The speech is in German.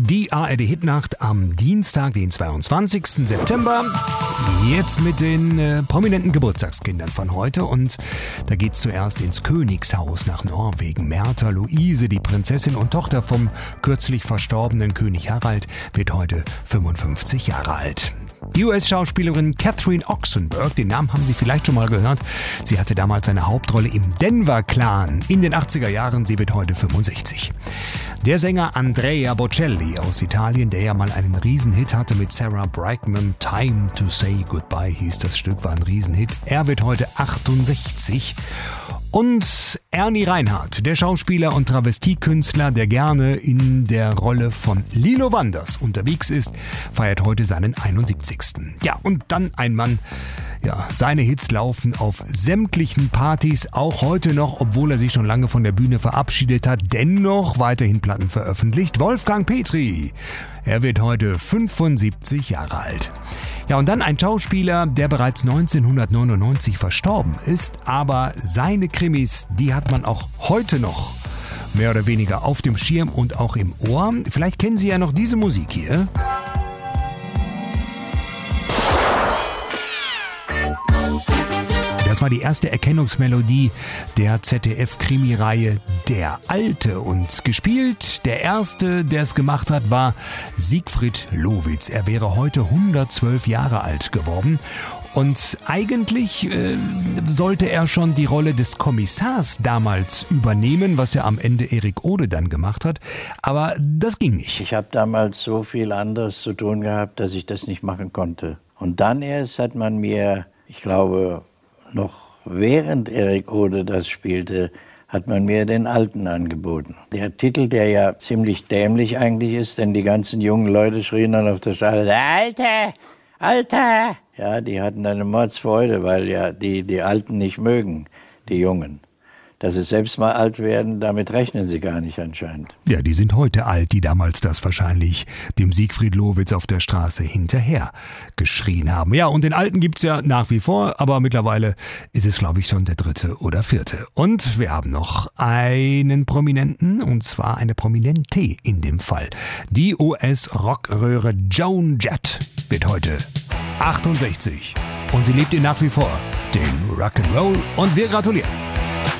Die ARD-Hitnacht am Dienstag, den 22. September. Jetzt mit den prominenten Geburtstagskindern von heute. Und da geht's zuerst ins Königshaus nach Norwegen. Märtha Louise, die Prinzessin und Tochter vom kürzlich verstorbenen König Harald, wird heute 55 Jahre alt. Die US-Schauspielerin Catherine Oxenberg, den Namen haben Sie vielleicht schon mal gehört. Sie hatte damals eine Hauptrolle im Denver-Clan in den 80er Jahren. Sie wird heute 65. Der Sänger Andrea Bocelli aus Italien, der ja mal einen Riesenhit hatte mit Sarah Brightman. Time to Say Goodbye hieß das Stück, war ein Riesenhit. Er wird heute 68. Und Ernie Reinhardt, der Schauspieler und Travestiekünstler, der gerne in der Rolle von Lilo Wanders unterwegs ist, feiert heute seinen 71. Ja, und dann ein Mann. Ja, seine Hits laufen auf sämtlichen Partys, auch heute noch, obwohl er sich schon lange von der Bühne verabschiedet hat, dennoch weiterhin Platten veröffentlicht. Wolfgang Petri, er wird heute 75 Jahre alt. Ja, und dann ein Schauspieler, der bereits 1999 verstorben ist, aber seine Krimis, die hat man auch heute noch mehr oder weniger auf dem Schirm und auch im Ohr. Vielleicht kennen Sie ja noch diese Musik hier. Das war die erste Erkennungsmelodie der ZDF-Krimireihe Der Alte. Und gespielt, der erste, der es gemacht hat, war Siegfried Lowitz. Er wäre heute 112 Jahre alt geworden. Und eigentlich sollte er schon die Rolle des Kommissars damals übernehmen, was ja am Ende Erik Ode dann gemacht hat. Aber das ging nicht. Ich habe damals so viel anderes zu tun gehabt, dass ich das nicht machen konnte. Und dann erst hat man mir, ich glaube, noch während Erik Ode das spielte, hat man mir den Alten angeboten. Der Titel, der ja ziemlich dämlich eigentlich ist, denn die ganzen jungen Leute schrien dann auf der Straße, Alter, Alter! Ja, die hatten eine Mordsfreude, weil ja die Alten nicht mögen, die Jungen. Dass sie selbst mal alt werden, damit rechnen sie gar nicht anscheinend. Ja, die sind heute alt, die damals das wahrscheinlich dem Siegfried Lowitz auf der Straße hinterher geschrien haben. Ja, und den Alten gibt's ja nach wie vor, aber mittlerweile ist es, glaube ich, schon der 3. oder 4. Und wir haben noch einen Prominenten, und zwar eine Prominente in dem Fall. Die US-Rockröhre Joan Jett wird heute 68. Und sie lebt ihr nach wie vor den Rock'n'Roll und wir gratulieren.